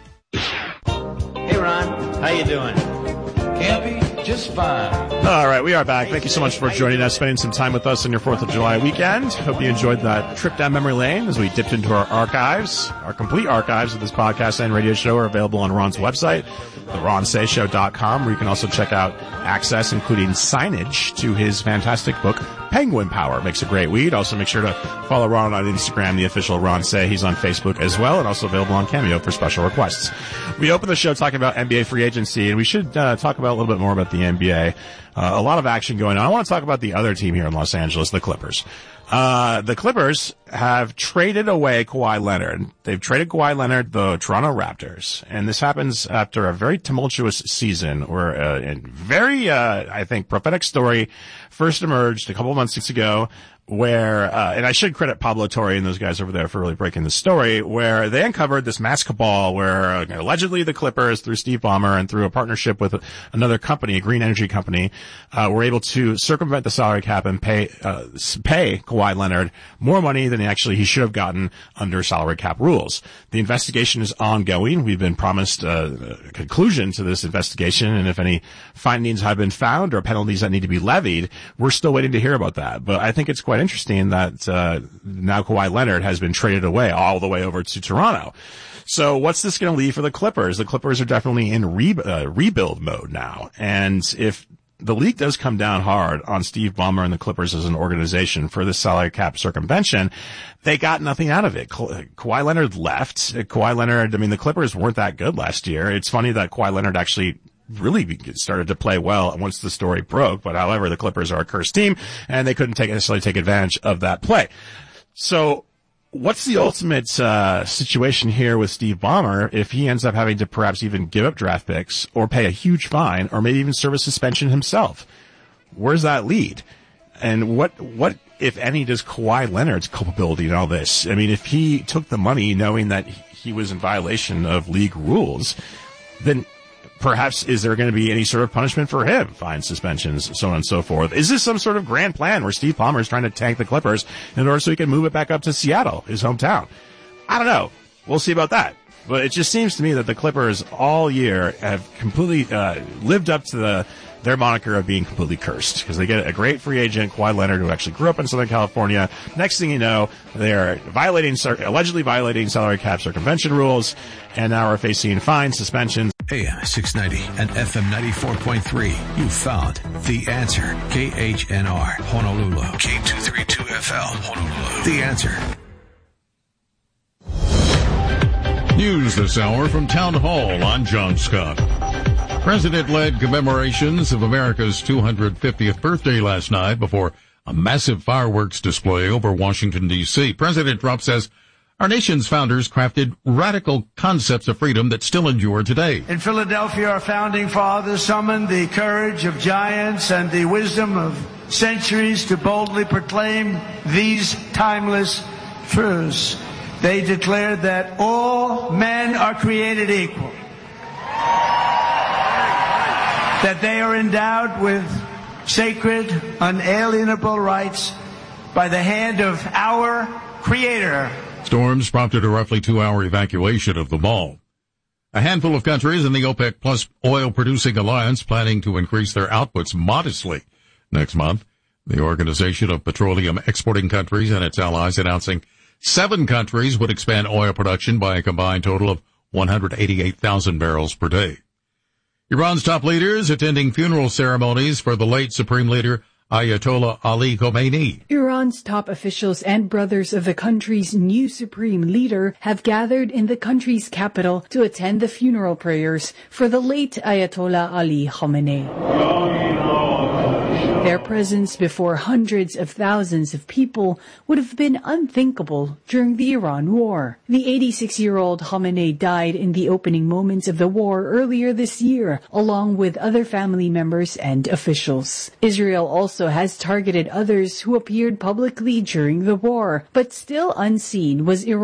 Ron. How you doing? Campy? Just fine. All right, we are back. Thank you so much for joining us, spending some time with us on your fourth of July weekend. Hope you enjoyed that trip down memory lane as we dipped into our archives. Our complete archives of this podcast and radio show are available on Ron's website, the ron say show dot com, where you can also check out access, including signage, to his fantastic book, Penguin Power. Makes a great read. Also, make sure to follow Ron on Instagram, the official Ron Say. He's on Facebook as well, and also available on Cameo for special requests. We opened the show talking about N B A free agency, and we should uh, talk about a little bit more about the N B A. Uh, a lot of action going on. I want to talk about the other team here in Los Angeles, the Clippers. Uh, the Clippers have traded away Kawhi Leonard. They've traded Kawhi Leonard, the Toronto Raptors. And this happens after a very tumultuous season where uh, a very, uh, I think, prophetic story first emerged a couple of months ago where, uh, and I should credit Pablo Torre and those guys over there for really breaking the story, where they uncovered this mass cabal where uh, allegedly the Clippers, through Steve Ballmer and through a partnership with another company, a green energy company, uh, were able to circumvent the salary cap and pay, uh, pay Kawhi Leonard more money than actually he should have gotten under salary cap rules. The investigation is ongoing. We've been promised a, a conclusion to this investigation, and if any findings have been found or penalties that need to be levied, we're still waiting to hear about that. But I think it's quite interesting that uh, now Kawhi Leonard has been traded away all the way over to Toronto. So what's this going to leave for the Clippers? The Clippers are definitely in re- uh, rebuild mode now. And if the league does come down hard on Steve Ballmer and the Clippers as an organization for this salary cap circumvention, they got nothing out of it. Ka- Kawhi Leonard left. Kawhi Leonard, I mean, the Clippers weren't that good last year. It's funny that Kawhi Leonard actually really started to play well once the story broke. But however, the Clippers are a cursed team, and they couldn't take, necessarily take advantage of that play. So what's the ultimate uh situation here with Steve Ballmer if he ends up having to perhaps even give up draft picks or pay a huge fine or maybe even serve a suspension himself? Where's that lead? And what, what, if any, does Kawhi Leonard's culpability in all this? I mean, if he took the money knowing that he was in violation of league rules, then perhaps is there going to be any sort of punishment for him? Fines, suspensions, so on and so forth. Is this some sort of grand plan where Steve Ballmer is trying to tank the Clippers in order so he can move it back up to Seattle, his hometown? I don't know. We'll see about that. But it just seems to me that the Clippers all year have completely uh, lived up to the their moniker of being completely cursed, because they get a great free agent, Kawhi Leonard, who actually grew up in Southern California. Next thing you know, they're violating, allegedly violating salary cap circumvention rules, and now are facing fines, suspensions. A M six ninety and F M ninety-four point three. You found The Answer. K H N R, Honolulu. K two thirty-two F L, Honolulu. The Answer. News this hour from Town Hall. I'm John Scott. President-led commemorations of America's two hundred fiftieth birthday last night before a massive fireworks display over Washington, D C. President Trump says Our nation's founders crafted radical concepts of freedom that still endure today. In Philadelphia, our founding fathers summoned the courage of giants and the wisdom of centuries to boldly proclaim these timeless truths. They declared that all men are created equal, that they are endowed with sacred, unalienable rights by the hand of our Creator. Storms prompted a roughly two-hour evacuation of the mall. A handful of countries in the OPEC Plus oil-producing alliance planning to increase their outputs modestly next month. The Organization of Petroleum Exporting Countries and its allies announcing seven countries would expand oil production by a combined total of one hundred eighty-eight thousand barrels per day. Iran's top leaders attending funeral ceremonies for the late Supreme Leader Ayatollah Ali Khamenei. Iran's top officials and brothers of the country's new supreme leader have gathered in the country's capital to attend the funeral prayers for the late Ayatollah Ali Khamenei. Their presence before hundreds of thousands of people would have been unthinkable during the Iran war. The eighty-six-year-old Khamenei died in the opening moments of the war earlier this year, along with other family members and officials. Israel also has targeted others who appeared publicly during the war, but still unseen was Iran.